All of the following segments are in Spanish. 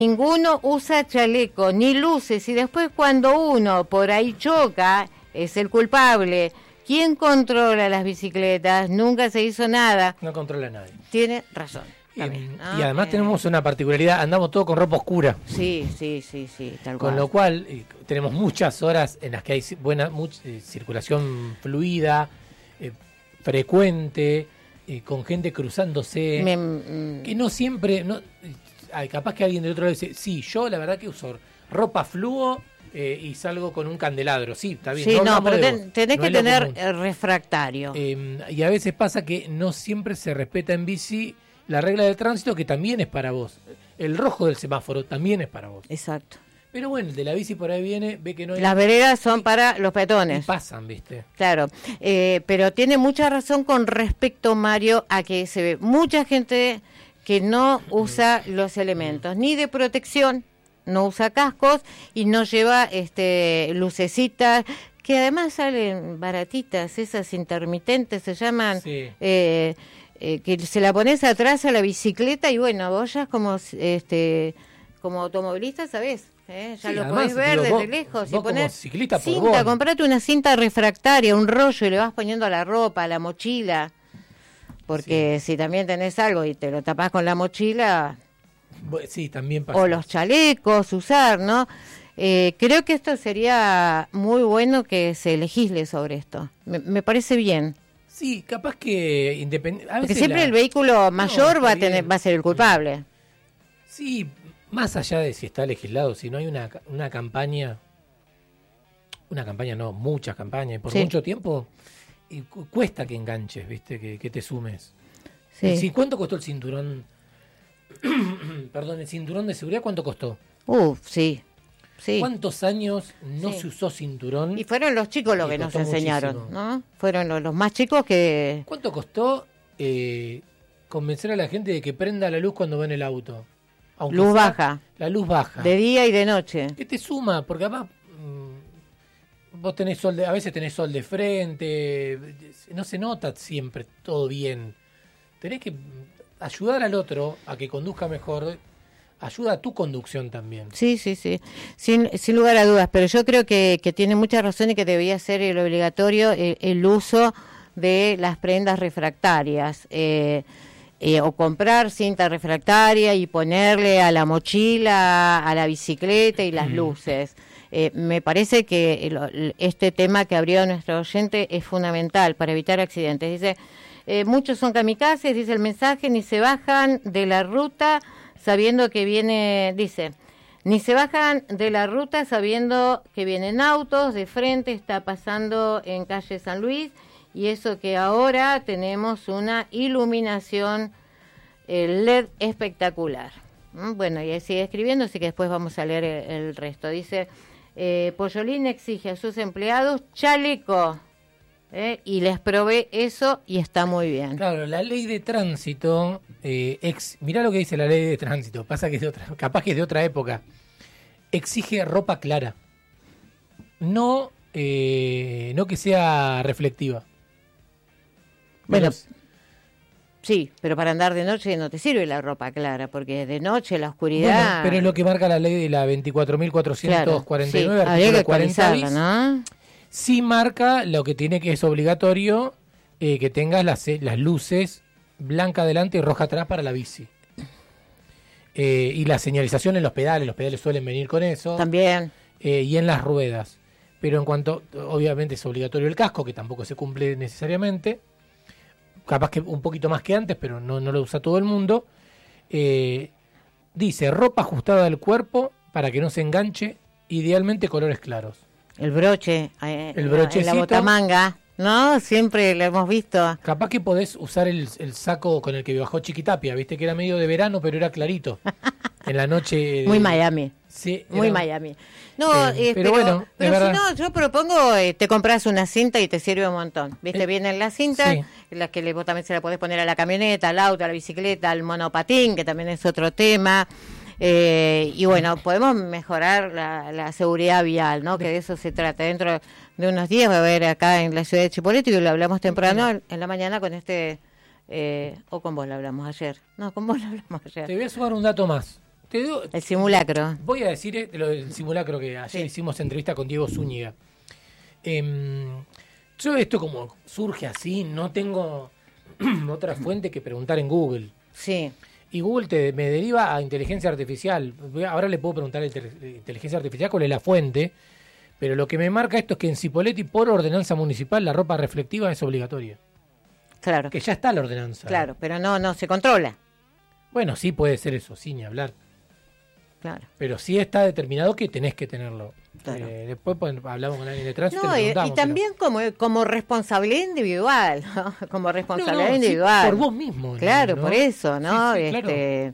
Ninguno usa chaleco ni luces y después cuando uno por ahí choca es el culpable. ¿Quién controla las bicicletas? Nunca se hizo nada. No controla a nadie. Tiene razón. Y además tenemos una particularidad, andamos todos con ropa oscura. Sí, tal cual. Con lo cual tenemos muchas horas en las que hay mucha circulación fluida, frecuente, con gente cruzándose, que no siempre... capaz que alguien del otro lado dice, sí, yo la verdad que uso ropa fluo y salgo con un candelabro. Sí, está bien. Sí, no pero tenés no que tener refractario. Y a veces pasa que no siempre se respeta en bici la regla del tránsito, que también es para vos. El rojo del semáforo también es para vos. Exacto. Pero bueno, el de la bici por ahí viene, ve que no hay... Las veredas son para los peatones. Y pasan, ¿viste? Claro, pero tiene mucha razón con respecto, Mario, a que se ve mucha gente que no usa los elementos ni de protección, no usa cascos y no lleva lucecitas, que además salen baratitas, esas intermitentes se llaman, Sí. Que se la pones atrás a la bicicleta y bueno, vos ya como automovilista sabés, ya Sí, lo además, podés ver digo, desde vos lejos y como poner ciclista por cinta, vos. comprate una cinta refractaria, un rollo y le vas poniendo a la ropa, a la mochila, porque si también tenés algo y te lo tapás con la mochila, Sí, también pasa. o los chalecos, usar, ¿no? Creo que esto sería muy bueno que se legisle sobre esto. Me parece bien. Sí, capaz que independiente. Porque siempre el vehículo mayor va a ser el culpable. Sí, más allá de si está legislado, si no hay una campaña, no, muchas campañas, y por mucho tiempo, y cuesta que enganches, ¿viste? Que te sumes. Sí. ¿Cuánto costó el cinturón? Perdón, el cinturón de seguridad, ¿cuánto costó? Sí. ¿Cuántos años no se usó cinturón? Y fueron los chicos los que nos enseñaron, muchísimo. ¿no? Fueron los más chicos que... ¿Cuánto costó convencer a la gente de que prenda la luz cuando va en el auto? Aunque luz sea baja. La luz baja. De día y de noche. ¿Qué te suma? Porque además vos tenés sol a veces tenés sol de frente, no se nota siempre todo bien. Tenés que ayudar al otro a que conduzca mejor. Ayuda a tu conducción también. Sí. Sin lugar a dudas. Pero yo creo que tiene mucha razón y que debería ser el obligatorio el uso de las prendas refractarias. O comprar cinta refractaria y ponerle a la mochila, a la bicicleta y las luces. Me parece que este tema que abrió nuestro oyente es fundamental para evitar accidentes. Dice, muchos son kamikazes, dice el mensaje, ni se bajan de la ruta sabiendo que viene, dice, ni se bajan de la ruta sabiendo que vienen autos, de frente está pasando en calle San Luis, y eso que ahora tenemos una iluminación LED espectacular. Bueno, y ahí sigue escribiendo, así que después vamos a leer el resto. Dice, Pollolín exige a sus empleados chaleco, y les provee eso y está muy bien. Claro, la ley de tránsito, mirá lo que dice la ley de tránsito, pasa que es de capaz que es de otra época, exige ropa clara, no que sea reflectiva. Bueno, sí, pero para andar de noche no te sirve la ropa clara, porque de noche la oscuridad... Bueno, pero es lo que marca la ley de la 24.449, habría que artículo 40 actualizarla, bis. ¿no? Sí marca lo que tiene que es obligatorio, que tengas las luces blanca adelante y roja atrás para la bici. Y la señalización en los pedales suelen venir con eso. También. Y en las ruedas. Pero en cuanto, obviamente es obligatorio el casco, que tampoco se cumple necesariamente. Capaz que un poquito más que antes, pero no lo usa todo el mundo. Dice, ropa ajustada al cuerpo para que no se enganche, idealmente colores claros. El broche, el brochecito, la botamanga, ¿no? Siempre lo hemos visto. Capaz que podés usar el saco con el que viajó Chiquitapia, viste que era medio de verano, pero era clarito. En la noche... Muy Miami. Sí, muy Miami. No, pero bueno, pero si no, yo propongo, te compras una cinta y te sirve un montón. ¿Viste? Vienen las cintas, las que vos también se la podés poner a la camioneta, al auto, a la bicicleta, al monopatín, que también es otro tema. Y bueno, podemos mejorar la seguridad vial, ¿no? Que de eso se trata. Dentro de unos días va a haber acá en la ciudad de Chipolete, y lo hablamos temprano en la mañana con o con vos lo hablamos ayer. No, con vos lo hablamos ayer. Te voy a sumar un dato más. El simulacro. Voy a decir lo del simulacro que ayer hicimos entrevista con Diego Zúñiga. Yo esto como surge así, no tengo otra fuente que preguntar en Google. Sí. Y Google me deriva a inteligencia artificial. Ahora le puedo preguntar a inteligencia artificial cuál es la fuente, pero lo que me marca esto es que en Cipolletti, por ordenanza municipal, la ropa reflectiva es obligatoria. Claro. Que ya está la ordenanza. Claro, pero no se controla. Bueno, sí puede ser eso, sin ni hablar. Claro. Pero sí está determinado que tenés que tenerlo. Claro. Después hablamos con alguien de tránsito. No, y también como responsabilidad individual, ¿no? Como responsabilidad individual. Sí, por vos mismo. Claro, ¿no? por eso, ¿no? Sí, claro.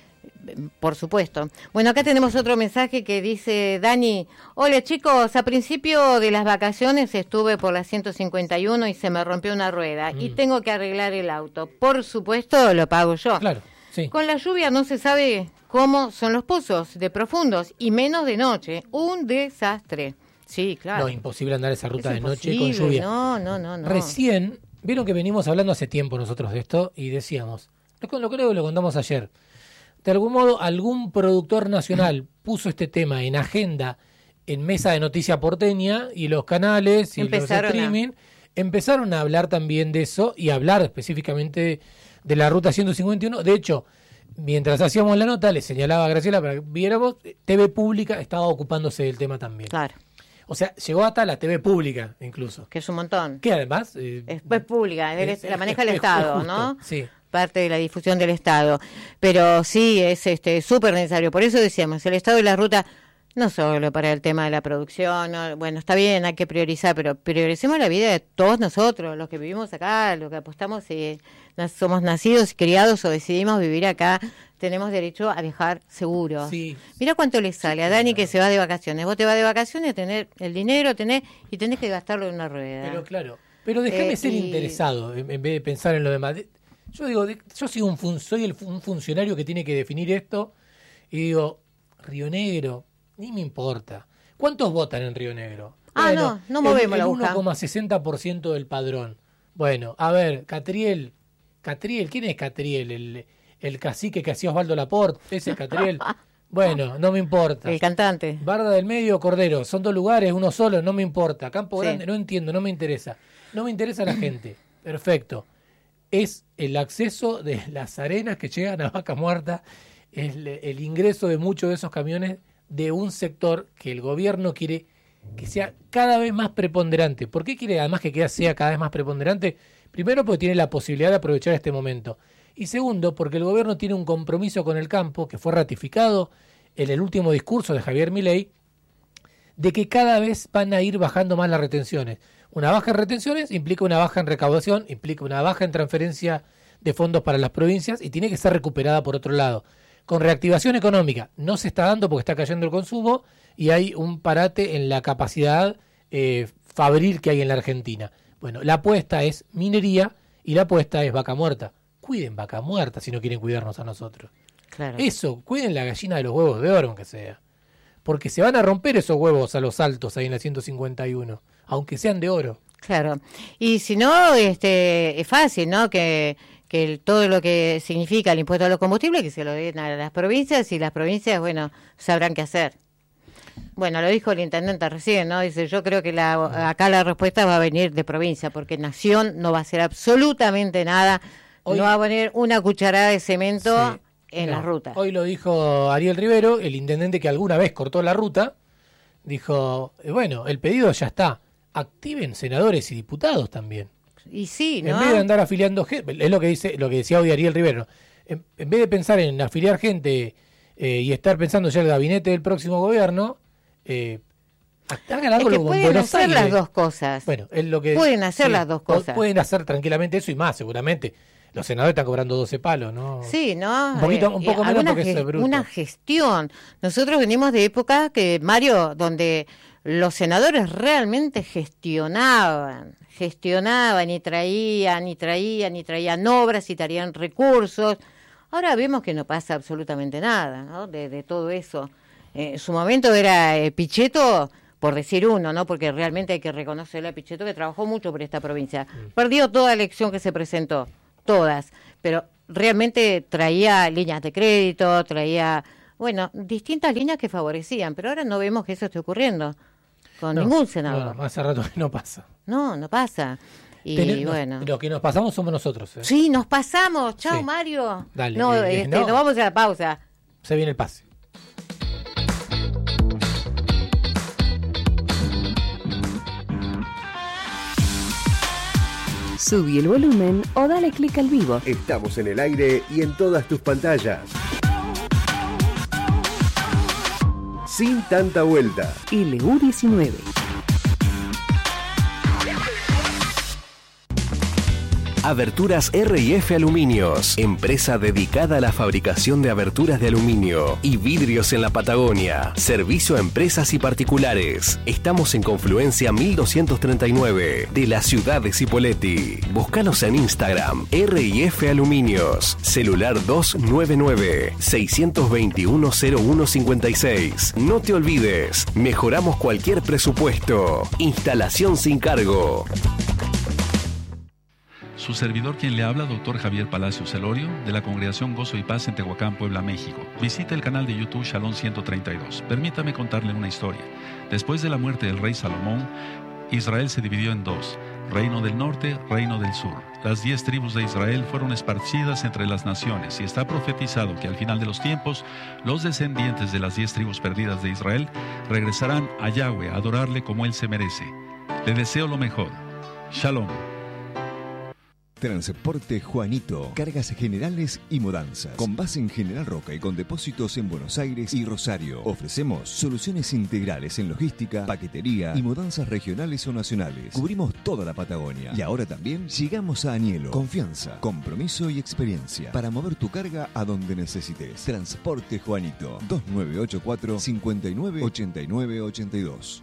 Por supuesto. Bueno, acá tenemos otro mensaje que dice Dani: hola chicos, a principio de las vacaciones estuve por la 151 y se me rompió una rueda y tengo que arreglar el auto. Por supuesto, lo pago yo. Claro, sí. Con la lluvia no se sabe cómo son los pozos de profundos y menos de noche. Un desastre. Sí, claro. No, imposible andar esa ruta de noche con lluvia. No. Recién, vieron que venimos hablando hace tiempo nosotros de esto y decíamos, lo creo que lo contamos ayer. De algún modo, algún productor nacional puso este tema en agenda, en mesa de noticia porteña, y los canales y los streaming empezaron a hablar también de eso y hablar específicamente de la ruta 151. De hecho, mientras hacíamos la nota, le señalaba a Graciela para que viéramos, TV Pública estaba ocupándose del tema también. Claro. O sea, llegó hasta la TV Pública incluso. Que es un montón. Que además... es pública, la maneja el Estado, justo, ¿no? Sí. Parte de la difusión del Estado. Pero sí, es súper necesario. Por eso decíamos, el Estado y la ruta, no solo para el tema de la producción, no, bueno, está bien, hay que priorizar, pero prioricemos la vida de todos nosotros, los que vivimos acá, los que apostamos, somos nacidos y criados o decidimos vivir acá, tenemos derecho a viajar seguro. Sí. Mira cuánto le sale a Dani que se va de vacaciones. Vos te vas de vacaciones, tenés el dinero, y tenés que gastarlo en una rueda. Pero claro, pero déjame ser interesado en vez de pensar en lo demás. Yo digo, yo soy un funcionario que tiene que definir esto y digo, Río Negro, ni me importa. ¿Cuántos votan en Río Negro? Bueno, no movemos la aguja. El 1,60% del padrón. Bueno, a ver, Catriel, ¿quién es Catriel? El cacique que hacía Osvaldo Laporte, ese es Catriel. Bueno, no me importa. El cantante. Barda del Medio, Cordero, son 2 lugares, uno solo, no me importa. Campo Grande, no entiendo, no me interesa. No me interesa la gente. Perfecto. Es el acceso de las arenas que llegan a Vaca Muerta, el ingreso de muchos de esos camiones de un sector que el gobierno quiere que sea cada vez más preponderante. ¿Por qué quiere además que sea cada vez más preponderante? Primero, porque tiene la posibilidad de aprovechar este momento. Y segundo, porque el gobierno tiene un compromiso con el campo que fue ratificado en el último discurso de Javier Milei, de que cada vez van a ir bajando más las retenciones. Una baja en retenciones implica una baja en recaudación, implica una baja en transferencia de fondos para las provincias y tiene que ser recuperada por otro lado. Con reactivación económica no se está dando porque está cayendo el consumo y hay un parate en la capacidad fabril que hay en la Argentina. Bueno, la apuesta es minería y la apuesta es Vaca Muerta. Cuiden Vaca Muerta si no quieren cuidarnos a nosotros. Claro. Eso, cuiden la gallina de los huevos de oro, aunque sea. Porque se van a romper esos huevos a los altos ahí en la 151, aunque sean de oro. Claro. Y si no, es fácil, ¿no? Que todo lo que significa el impuesto a los combustibles, que se lo den a las provincias, y las provincias, bueno, sabrán qué hacer. Bueno, lo dijo el intendente recién, ¿no? Dice, yo creo que acá la respuesta va a venir de provincia, porque Nación no va a hacer absolutamente nada, no va a poner una cucharada de cemento en la ruta. Hoy lo dijo Ariel Rivero, el intendente que alguna vez cortó la ruta, dijo, bueno, el pedido ya está, activen senadores y diputados también. Y sí, ¿no? En vez de andar afiliando gente, es lo que decía hoy Ariel Rivero, en vez de pensar en afiliar gente y estar pensando ya el gabinete del próximo gobierno, hagan algo como pueden Buenos hacer Aires. las dos cosas. Bueno, es lo que pueden hacer las dos cosas. Pueden hacer tranquilamente eso y más, seguramente. Los senadores están cobrando 12 palos, ¿no? Sí, ¿no? Un poco menos porque es bruto. Una gestión. Nosotros venimos de época que, Mario, donde los senadores realmente gestionaban y traían obras y traían recursos. Ahora vemos que no pasa absolutamente nada, ¿no? De todo eso. En su momento era Pichetto, por decir uno, ¿no? Porque realmente hay que reconocerle a Pichetto que trabajó mucho por esta provincia. Perdió toda elección que se presentó, todas, pero realmente traía líneas de crédito, traía bueno, distintas líneas que favorecían, pero ahora no vemos que eso esté ocurriendo con ningún senador. No, hace rato que no pasa. No pasa. Y bueno. Lo que nos pasamos somos nosotros. Sí, nos pasamos. Chao, sí. Mario. Dale. Nos vamos a la pausa. Se viene el pase. Subí el volumen o dale clic al vivo. Estamos en el aire y en todas tus pantallas. Sin tanta vuelta. LU19. Aberturas R&F Aluminios, empresa dedicada a la fabricación de aberturas de aluminio y vidrios en la Patagonia. Servicio a empresas y particulares. Estamos en Confluencia 1239 de la ciudad de Cipolletti. Búscanos en Instagram, R&F Aluminios. Celular 299-621-0156. No te olvides, mejoramos cualquier presupuesto. Instalación sin cargo. Su servidor quien le habla, Dr. Javier Palacios Celorio, de la Congregación Gozo y Paz en Tehuacán, Puebla, México. Visite el canal de YouTube Shalom 132. Permítame contarle una historia. Después de la muerte del rey Salomón, Israel se dividió en dos: Reino del Norte, Reino del Sur. Las 10 tribus de Israel fueron esparcidas entre las naciones y está profetizado que al final de los tiempos, los descendientes de las 10 tribus perdidas de Israel regresarán a Yahweh a adorarle como Él se merece. Le deseo lo mejor. Shalom. Transporte Juanito, cargas generales y mudanzas. Con base en General Roca y con depósitos en Buenos Aires y Rosario. Ofrecemos soluciones integrales en logística, paquetería y mudanzas regionales o nacionales. Cubrimos toda la Patagonia. Y ahora también llegamos a Anielo. Confianza, compromiso y experiencia para mover tu carga a donde necesites. Transporte Juanito, 2984 598982.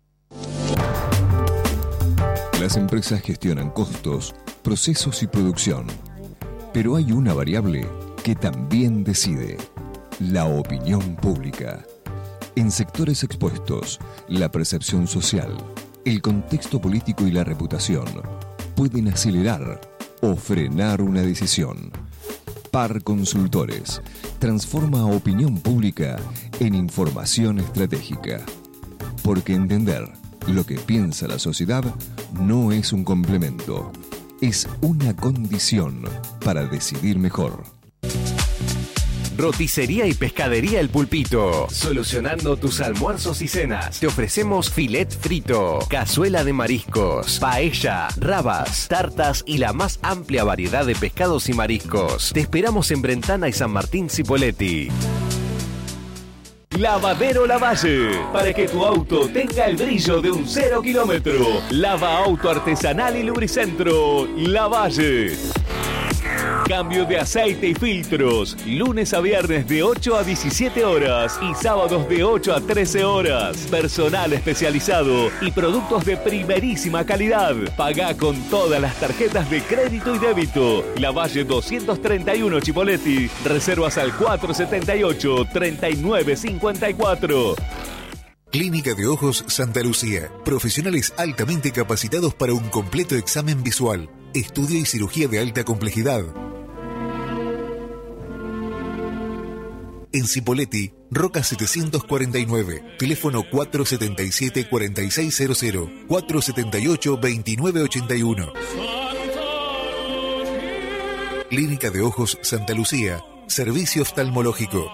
Las empresas gestionan costos, procesos y producción. Pero hay una variable que también decide: la opinión pública. En sectores expuestos, la percepción social, el contexto político y la reputación pueden acelerar o frenar una decisión. Par Consultores transforma opinión pública en información estratégica. Porque entender lo que piensa la sociedad no es un complemento, es una condición para decidir mejor. Roticería y pescadería El Pulpito. Solucionando tus almuerzos y cenas. Te ofrecemos filet frito, cazuela de mariscos, paella, rabas, tartas y la más amplia variedad de pescados y mariscos. Te esperamos en Brentana y San Martín Cipolletti. Lavadero Lavalle, para que tu auto tenga el brillo de un 0 kilómetro. Lava auto artesanal y lubricentro Lavalle. Cambio de aceite y filtros, lunes a viernes de 8 a 17 horas y sábados de 8 a 13 horas. Personal especializado y productos de primerísima calidad. Pagá con todas las tarjetas de crédito y débito. Lavalle 231 Cipolletti. Reservas al 478-3954. Clínica de Ojos Santa Lucía. Profesionales altamente capacitados para un completo examen visual, estudio y cirugía de alta complejidad. En Cipolletti, Roca 749, teléfono 477-4600, 478-2981. Clínica de Ojos Santa Lucía, servicio oftalmológico.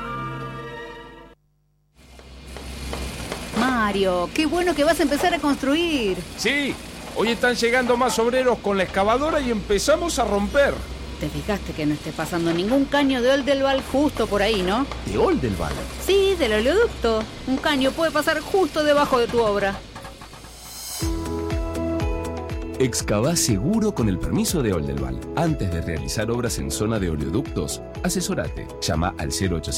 Mario, qué bueno que vas a empezar a construir. Sí, hoy están llegando más obreros con la excavadora y empezamos a romper. Te fijaste que no esté pasando ningún caño de Oldelval justo por ahí, ¿no? ¿De Oldelval? Sí, del oleoducto. Un caño puede pasar justo debajo de tu obra. Excavá seguro con el permiso de Oldelval. Antes de realizar obras en zona de oleoductos, asesorate. Llama al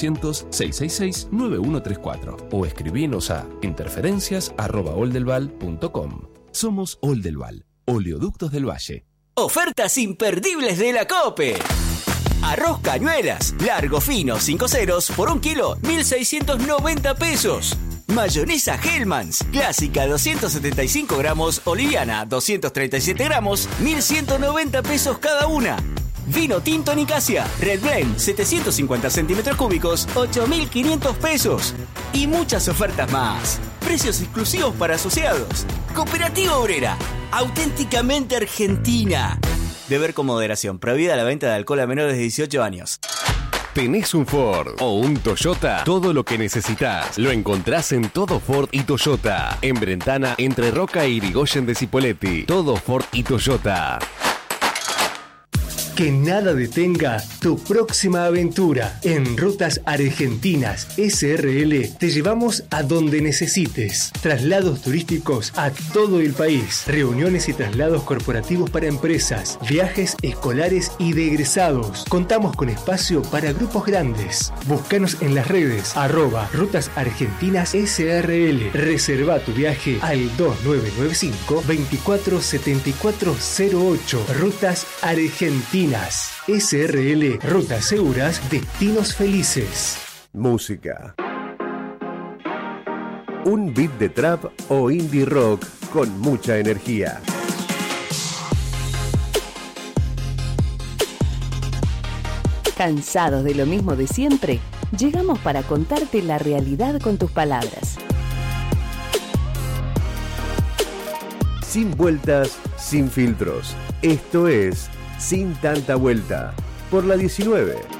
0800-666-9134 o escribinos a interferencias@oldelval.com. Somos Oldelval, Oleoductos del Valle. Ofertas imperdibles de la COPE. Arroz cañuelas, largo fino, 5 ceros, por 1 kilo, 1.690 pesos. Mayonesa Hellmann's, clásica 275 gramos o liviana 237 gramos, 1.190 pesos cada una. Vino tinto Nicasia, Red Blend, 750 centímetros cúbicos, 8.500 pesos. Y muchas ofertas más. Precios exclusivos para asociados. Cooperativa Obrera, auténticamente argentina. Beber con moderación. Prohibida la venta de alcohol a menores de 18 años. ¿Tenés un Ford o un Toyota? Todo lo que necesitas lo encontrás en Todo Ford y Toyota. En Brentana, entre Roca e Irigoyen de Cipolletti. Todo Ford y Toyota. Que nada detenga tu próxima aventura. En Rutas Argentinas SRL te llevamos a donde necesites. Traslados turísticos a todo el país. Reuniones y traslados corporativos para empresas. Viajes escolares y de egresados. Contamos con espacio para grupos grandes. Búscanos en las redes @Rutas Argentinas SRL. Reserva tu viaje al 2995 247408. Rutas Argentinas SRL, rutas seguras, destinos felices. Música. Un beat de trap o indie rock con mucha energía. ¿Cansados de lo mismo de siempre? Llegamos para contarte la realidad con tus palabras. Sin vueltas, sin filtros. Esto es Sin Tanta Vuelta, por la 19.